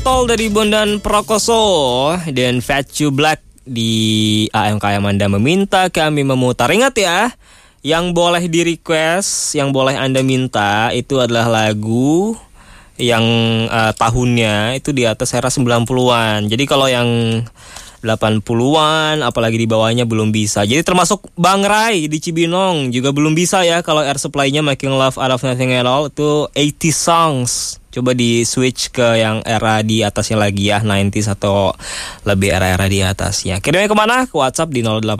Tol dari Bondan Prakoso dan Fat You Black di AMKM Anda meminta kami memutar. Ingat ya, yang boleh di request, yang boleh Anda minta itu adalah lagu yang tahunnya itu di atas era 90-an. Jadi kalau yang 80-an apalagi di bawahnya belum bisa. Jadi termasuk Bang Rai di Cibinong juga belum bisa ya. Kalau air supply-nya Making Love Out of Nothing at All itu 80 songs. Coba di switch ke yang era di atasnya lagi ya, 90s atau lebih era-era di atasnya. Kirimnya kemana? Ke WhatsApp di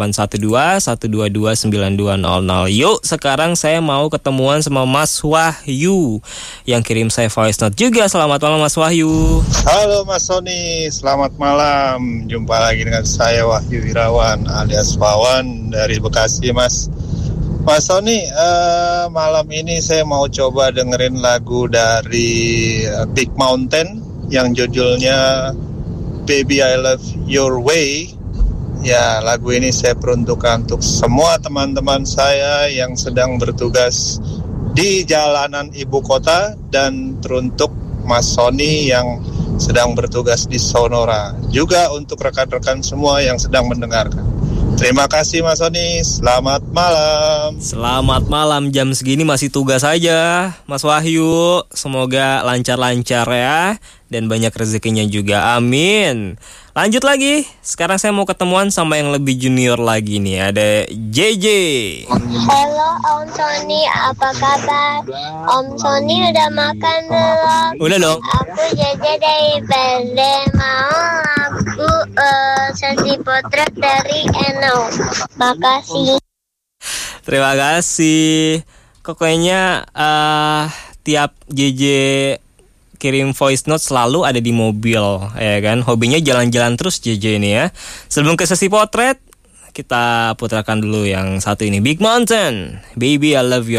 0812-122-9200. Yuk, sekarang saya mau ketemuan sama Mas Wahyu yang kirim saya voice note juga. Selamat malam Mas Wahyu. Halo Mas Sony, selamat malam. Jumpa lagi dengan saya Wahyu Wirawan alias Wawan dari Bekasi, Mas. Mas Sony, malam ini saya mau coba dengerin lagu dari Big Mountain yang judulnya Baby I Love Your Way. Ya, lagu ini saya peruntukkan untuk semua teman-teman saya yang sedang bertugas di jalanan ibu kota dan teruntuk Mas Sony yang sedang bertugas di Sonora. Juga untuk rekan-rekan semua yang sedang mendengarkan. Terima kasih Mas Sony, selamat malam. Selamat malam, jam segini masih tugas aja Mas Wahyu. Semoga lancar-lancar ya, dan banyak rezekinya juga, amin. Lanjut lagi, sekarang saya mau ketemuan sama yang lebih junior lagi nih. Ada JJ. Halo Om Sony, apa kabar? Om Sony udah makan belum? Udah dong. Aku JJ dari Bende, mau lagu sesi potret dari Eno. Makasih. Terima kasih. Kok kayaknya tiap JJ kirim voice note selalu ada di mobil, ya kan? Hobinya jalan-jalan terus JJ ini ya. Sebelum ke sesi potret, kita putarkan dulu yang satu ini, Big Mountain, Baby I Love You.